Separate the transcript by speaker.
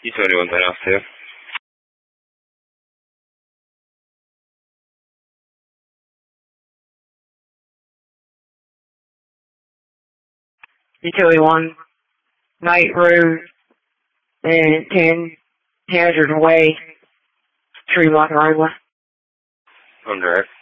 Speaker 1: 이소리원 다녀왔어요?
Speaker 2: Utility 1, Night Road, and 10 Hazard Way, Tremont roadway.
Speaker 1: I'm direct.